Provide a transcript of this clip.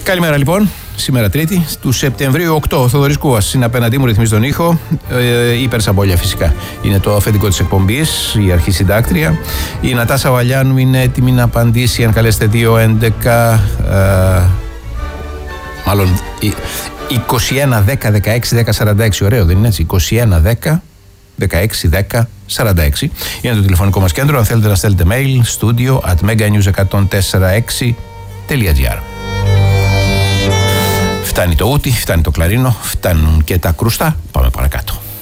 Καλημέρα λοιπόν. Σήμερα Τρίτη, του Σεπτεμβρίου 8. Ο Θοδωρής Κούβας είναι απέναντί μου, ρυθμίζει τον ήχο. Υπερσαμπόλια φυσικά. Είναι το αφεντικό της εκπομπής, η αρχισυντάκτρια. Η Νατάσα Βαλιάνου είναι έτοιμη να απαντήσει αν καλέσετε 2-11. Μάλλον 21-10-16-10-46. Ωραίο, δεν είναι έτσι? 21-10. 16-10-46 είναι το τηλεφωνικό μας κέντρο. Αν θέλετε να στέλνετε mail, studio@meganews1046.gr. Φτάνει το ούτι, φτάνει το κλαρίνο, φτάνουν και τα κρούστα. Πάμε παρακάτω.